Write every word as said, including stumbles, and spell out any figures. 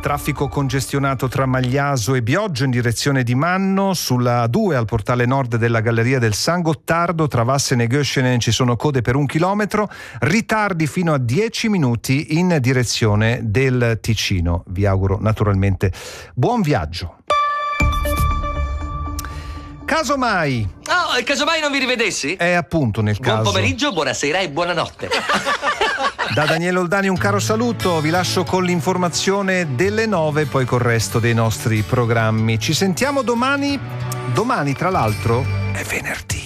Traffico congestionato tra Magliaso e Bioggio in direzione di Manno, sulla A due al portale nord della Galleria del San Gottardo, tra Vassene e Göschenen ci sono code per un chilometro, ritardi fino a dieci minuti in direzione del Ticino. Vi auguro naturalmente buon viaggio. Casomai. Oh, casomai non vi rivedessi? È appunto nel Buon caso. pomeriggio, buonasera e buonanotte. Da Daniele Oldani un caro saluto, vi lascio con l'informazione delle nove, poi col resto dei nostri programmi. Ci sentiamo domani. Domani, tra l'altro, è venerdì.